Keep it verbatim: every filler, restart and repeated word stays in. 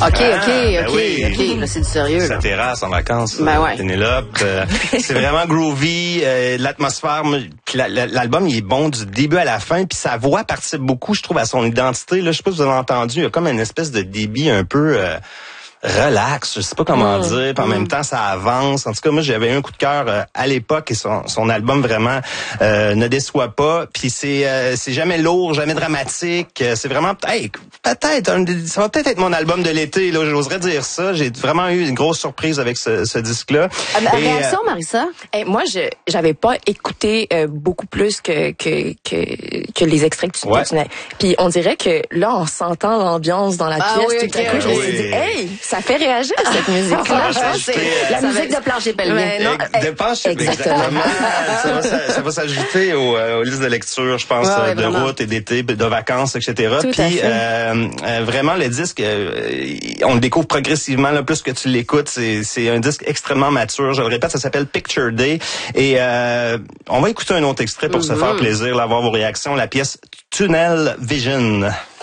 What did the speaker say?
OK, OK, Ah, ben OK, oui. OK. Là, c'est du sérieux, Sa là. terrasse en vacances, Ben euh, ouais. Pénélope. Euh, c'est vraiment groovy, euh, l'atmosphère. moi, Puis la- la- l'album, il est bon du début à la fin. Puis sa voix participe beaucoup, je trouve, à son identité. Là, je sais pas si vous avez entendu, il y a comme une espèce de débit un peu... Euh, relax, je sais pas comment mmh, dire, puis en mmh. même temps ça avance. En tout cas, moi j'avais eu un coup de cœur euh, à l'époque et son, son album vraiment euh, ne déçoit pas. Puis c'est euh, c'est jamais lourd, jamais dramatique. Euh, c'est vraiment hey, peut-être un des- ça va peut-être être mon album de l'été là, j'oserais dire ça. J'ai vraiment eu une grosse surprise avec ce, ce disque-là. Ah, ben, Et, réaction, Marissa? Hey, moi, je j'avais pas écouté euh, beaucoup plus que que que que les extraits que tu Ouais. continuais. Puis on dirait que là, en sentant l'ambiance dans la Ah pièce, oui, tout à ok, coup, je me suis oui. dit, hey, ça fait réagir cette musique-là. Ça va Je pense que s'ajouter, c'est la ça musique va- de plancher pelvien. Mais non, Ex- eh, dépense, exactement. exactement. ça, va, ça, ça va s'ajouter aux, euh, aux listes de lecture, je pense, Ouais, ouais, euh, de vraiment. route et d'été, de vacances, et cetera. Tout à Puis fait. euh, euh, vraiment, le disque, euh, on le découvre progressivement. Là, plus que tu l'écoutes, c'est, c'est un disque extrêmement mature. Je le répète, ça s'appelle Picture Day. Et euh, on va écouter un autre extrait pour se faire plaisir, là, voir vos réactions. La pièce Tunnel Vision.